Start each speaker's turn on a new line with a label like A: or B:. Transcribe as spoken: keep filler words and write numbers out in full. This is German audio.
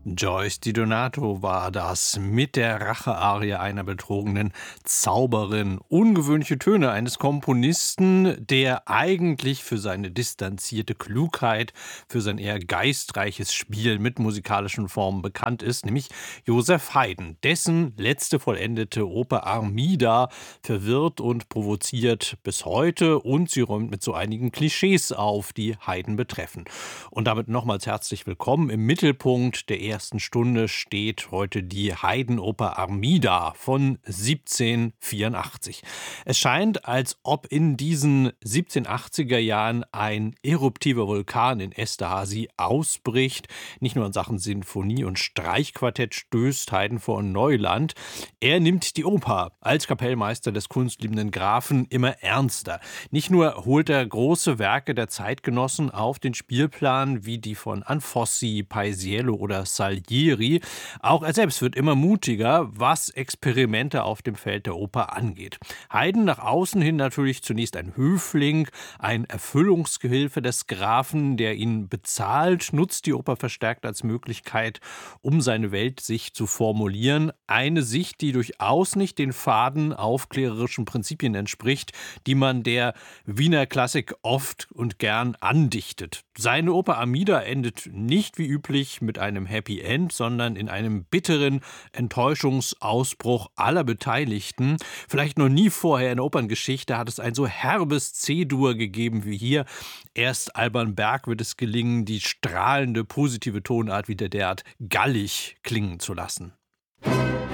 A: Joyce Di Donato war das mit der Rachearie einer betrogenen Zauberin. Ungewöhnliche Töne eines Komponisten, der eigentlich für seine distanzierte Klugheit, für sein eher geistreiches Spiel mit musikalischen Formen bekannt ist, nämlich Joseph Haydn. Dessen letzte vollendete Oper Armida verwirrt und provoziert bis heute und sie räumt mit so einigen Klischees auf, die Haydn betreffen. Und damit nochmals herzlich willkommen. Im Mittelpunkt der ersten Stunde steht heute die Haydn-Oper Armida von siebzehnhundertvierundachtzig. Es scheint, als ob in diesen siebzehnhundertachtziger Jahren ein eruptiver Vulkan in Esterhazy ausbricht. Nicht nur in Sachen Sinfonie und Streichquartett stößt Haydn vor Neuland. Er nimmt die Oper als Kapellmeister des kunstliebenden Grafen immer ernster. Nicht nur holt er große Werke der Zeitgenossen auf den Spielplan, wie die von Anfossi, Paisiello oder Salieri. Auch er selbst wird immer mutiger, was Experimente auf dem Feld der Oper angeht. Haydn nach außen hin natürlich zunächst ein Höfling, ein Erfüllungsgehilfe des Grafen, der ihn bezahlt, nutzt die Oper verstärkt als Möglichkeit, um seine Welt sich zu formulieren. Eine Sicht, die durchaus nicht den faden aufklärerischen Prinzipien entspricht, die man der Wiener Klassik oft und gern andichtet. Seine Oper Armida endet nicht wie üblich mit einem Happy End, sondern in einem bitteren Enttäuschungsausbruch aller Beteiligten. Vielleicht noch nie vorher in der Operngeschichte hat es ein so herbes C-Dur gegeben wie hier. Erst Alban Berg wird es gelingen, die strahlende positive Tonart wieder derart gallig klingen zu lassen.